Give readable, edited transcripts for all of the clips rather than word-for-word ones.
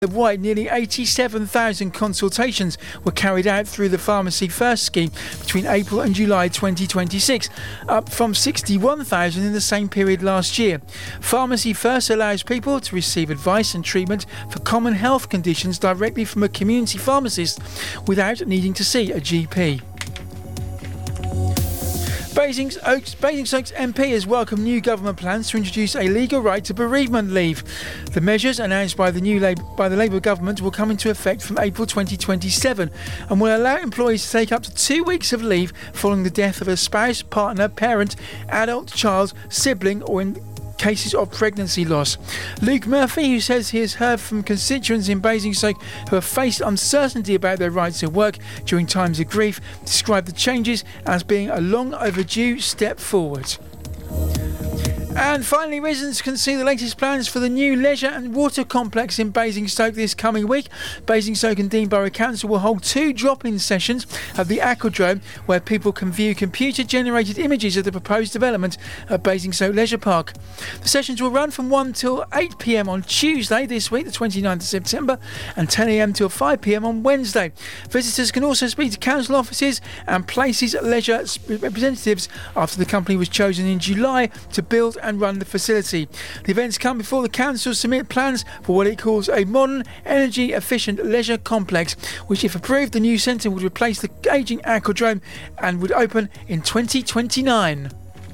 White, nearly 87,000 consultations were carried out through the Pharmacy First scheme between April and July 2026, up from 61,000 in the same period last year. Pharmacy First allows people to receive advice and treatment for common health conditions directly from a community pharmacist without needing to see a GP. Basingstoke's MP has welcomed new government plans to introduce a legal right to bereavement leave. The measures announced by the Labour government will come into effect from April 2027 and will allow employees to take up to 2 weeks of leave following the death of a spouse, partner, parent, adult, child, sibling, or in cases of pregnancy loss. Luke Murphy, who says he has heard from constituents in Basingstoke who have faced uncertainty about their rights to work during times of grief, described the changes as being a long overdue step forward. And finally, residents can see the latest plans for the new leisure and water complex in Basingstoke this coming week. Basingstoke and Dean Borough Council will hold 2 drop-in sessions at the Aquadrome, where people can view computer-generated images of the proposed development at Basingstoke Leisure Park. The sessions will run from 1 till 8 p.m. on Tuesday this week, the 29th of September, and 10 a.m. till 5 p.m. on Wednesday. Visitors can also speak to council offices and Places Leisure representatives after the company was chosen in July to build and run the facility. The events come before the council submit plans for what it calls a modern, energy efficient leisure complex, which, if approved, the new centre would replace the ageing Aquadrome and would open in 2029.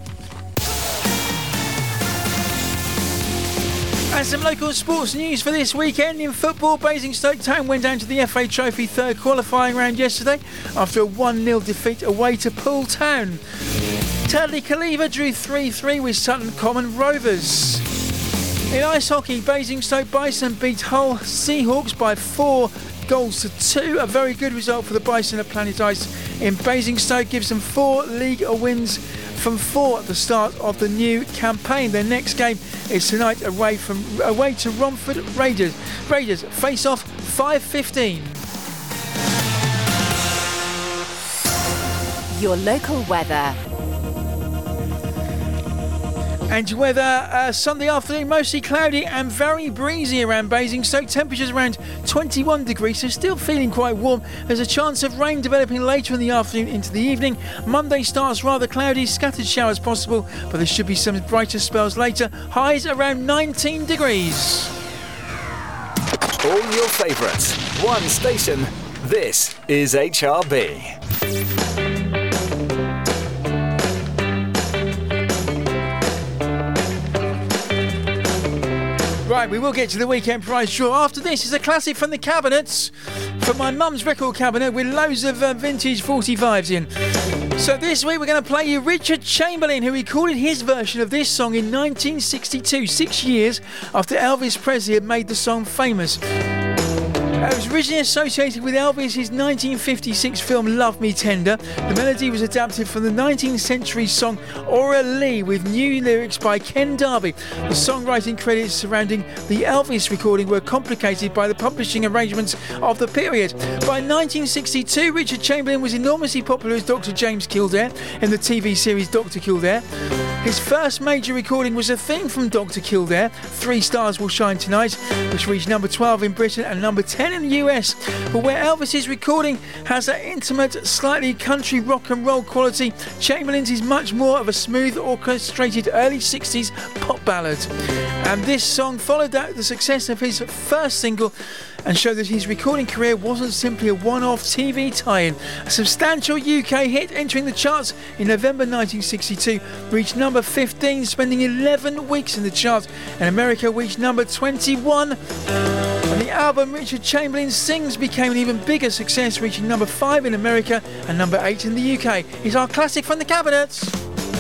And some local sports news for this weekend. In football, Basingstoke Town went down to the FA Trophy third qualifying round yesterday after a 1-0 defeat away to Poole Town. Turdley Calleva drew 3-3 with Sutton Common Rovers. In ice hockey, Basingstoke Bison beat Hull Seahawks by 4-2. A very good result for the Bison at Planet Ice in Basingstoke gives them 4 league wins from 4 at the start of the new campaign. Their next game is tonight away to Romford Raiders. Raiders face off 5:15. Your local weather. And your weather, Sunday afternoon, mostly cloudy and very breezy around Basingstoke. Temperatures around 21 degrees, so still feeling quite warm. There's a chance of rain developing later in the afternoon into the evening. Monday starts rather cloudy, scattered showers possible, but there should be some brighter spells later. Highs around 19 degrees. All your favourites, one station. This is HRB. Right, we will get to the weekend prize draw. After this is a classic from the cabinets, from my mum's record cabinet with loads of vintage 45s in. So this week we're going to play you Richard Chamberlain, who recorded his version of this song in 1962, 6 years after Elvis Presley had made the song famous. It was originally associated with Elvis' 1956 film Love Me Tender. The melody was adapted from the 19th century song Aura Lee with new lyrics by Ken Darby. The songwriting credits surrounding the Elvis recording were complicated by the publishing arrangements of the period. By 1962, Richard Chamberlain was enormously popular as Dr. James Kildare in the TV series Dr. Kildare. His first major recording was a theme from Dr. Kildare, 3 Stars Will Shine Tonight, which reached number 12 in Britain and number 10 in the US. But where Elvis's recording has an intimate, slightly country rock and roll quality, Chamberlain's is much more of a smooth, orchestrated early 60s pop ballad. And this song followed out the success of his first single and showed that his recording career wasn't simply a one-off TV tie-in. A substantial UK hit entering the charts in November 1962 reached number 15, spending 11 weeks in the chart, and America reached number 21. And the album Richard Chamberlain Sings became an even bigger success, reaching number 5 in America and number 8 in the UK. It's our classic from the cabinets.